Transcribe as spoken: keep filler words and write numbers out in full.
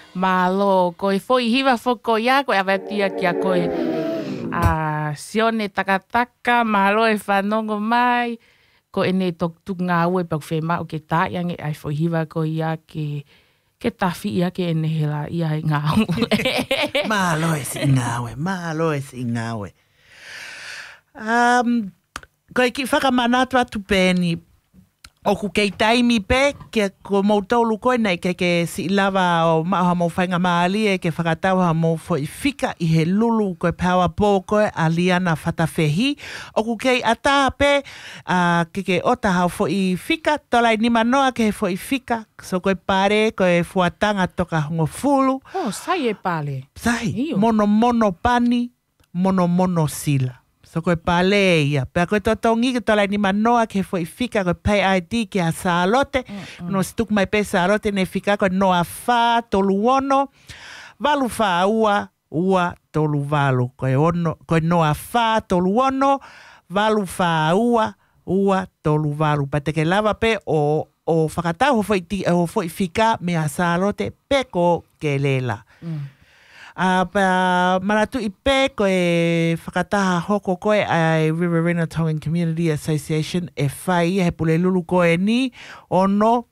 Malo, koe foi hiwa foko ia, koe awatia kia koe a sione takataka, malo e whanongo mai, ko e ne tok tuk ngā ue pau whema o ke tāiange ai foi hiwa ko ia ke ke tawhi ia ke ene hela ia i ngā ue. Malo e si ngā ue, malo e si ngā ue. Um, koe ki whakamanatu atu pēni, oku kei taimi pē, ke ko mautaulu koe nei ke ke si lava o maha mo whainga maali e ke whakatau ha mo fo i whika i he lulu koe power pō koe a liana whatawhehi. Oku kei ata pē, uh, ke ke ota hao fo i whika, tolai ni manoa ke he fo i whika, so koe pare, koe fuatanga toka hongo fulu. Oh, sai e pale. Sai, Iyo. mono mono pani, mono mono sila. So koe pale ia. Pea koe totongi ke tolai ni manoa ke foi fika koe pay I D ke a Salote. Mm, mm. No stuk mai pe Salote ne fika koe noa wha tolu ono. Valu wha ua, ua tolu valu. Koe, ono, koe noa wha tolu ono. Valu wha ua, ua tolu valu. Pa te ke lava pe o, o whakatau ho foi, ho foi fika me a Salote pe ko ke lela. Mm. Uh, pa maratu i pē koe whakataha hoko koe ai Riverina Tongan Community Association e whai he pule lulu koe ni ono